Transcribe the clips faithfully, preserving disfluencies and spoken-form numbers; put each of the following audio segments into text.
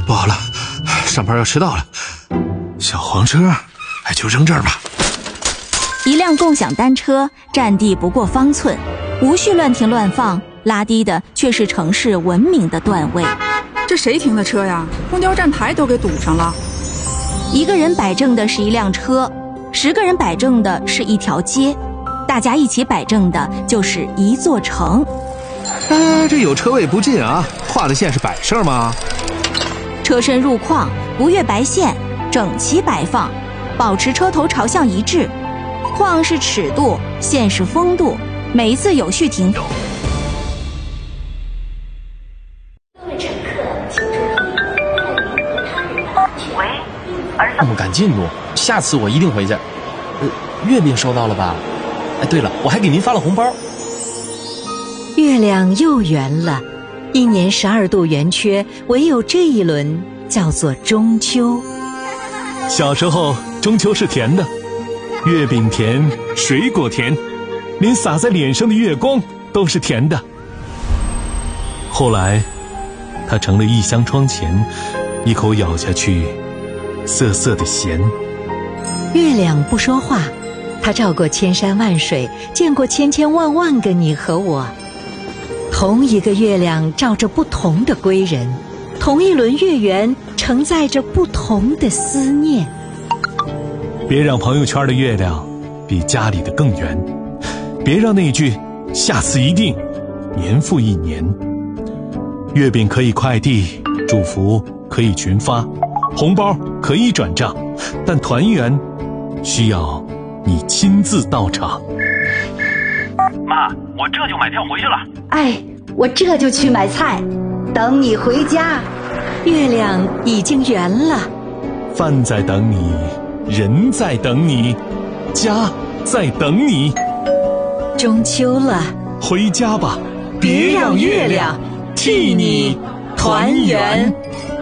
不好了，上班要迟到了。小黄车，哎，就扔这儿吧。 一辆共享单车占地不过方寸，无序乱停乱放，拉低的却是城市文明的段位。 这谁停的车呀？公交站牌都给堵上了。 一个人摆正的是一辆车，十个人摆正的是一条街，大家一起摆正的就是一座城。 哎，这有车位不进啊，画的线是摆设吗？ 车身入框，不越白线，整齐摆放，保持车头朝向一致。框是尺度，线是风度，每一次有序停。 这么赶进度，下次我一定回去。呃，月饼收到了吧？哎，对了，我还给您发了红包。 月亮又圆了，一年十二度圆缺，唯有这一轮叫做中秋。 小时候，中秋是甜的，月饼甜，水果甜，连洒在脸上的月光都是甜的。后来，它成了一箱窗前，一口咬下去，涩涩的咸。 月亮不说话，它照过千山万水，见过千千万万个你和我。同一个月亮照着不同的归人，同一轮月圆承载着不同的思念。 别让朋友圈的月亮比家里的更圆，别让那句下次一定年复一年。月饼可以快递，祝福可以群发，红包可以转账，但团圆需要你亲自到场。 妈，我这就买票回去了。 哎，我这就去买菜，等你回家。 月亮已经圆了， 饭在等你，人在等你，家在等你。 中秋了， 回家吧，别让月亮替你团圆。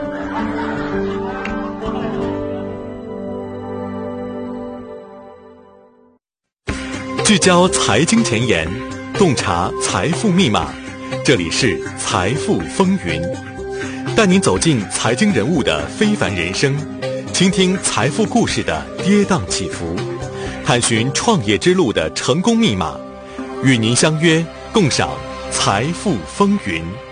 聚焦财经前沿，洞察财富密码，这里是财富风云，带您走进财经人物的非凡人生，倾听财富故事的跌宕起伏，探寻创业之路的成功密码，与您相约共赏财富风云。